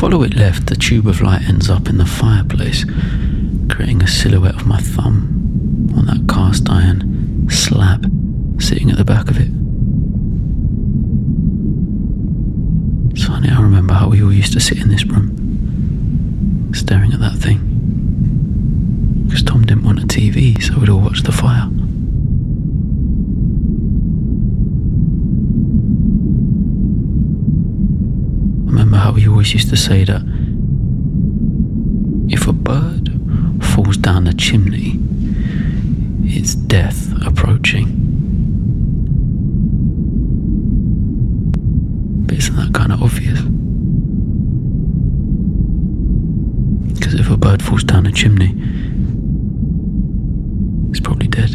follow it left, the tube of light ends up in the fireplace, creating a silhouette of my thumb on that cast iron slab sitting at the back of it. It's funny, I remember how we all used to sit in this room, staring at that thing, because Tom didn't want a TV, so we'd all watch the fire. I remember how we always used to say that if a bird falls down a chimney, it's death approaching. But isn't that kind of obvious? Because if a bird falls down a chimney, it's probably dead.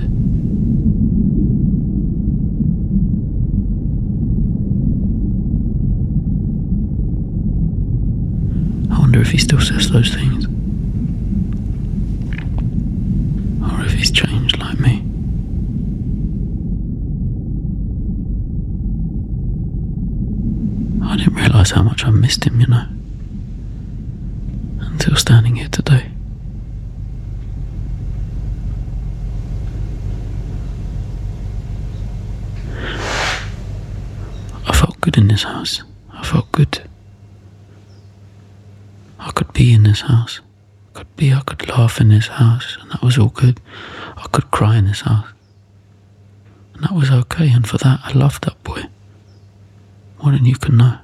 I wonder if he still says those things. Or if he's changed like me. I didn't realise how much I missed him, you know, until standing here today. I felt good in this house. I felt good. I could be in this house. I could laugh in this house, and that was all good. I could cry in this house, and that was okay, and for that I loved that boy more than you can know.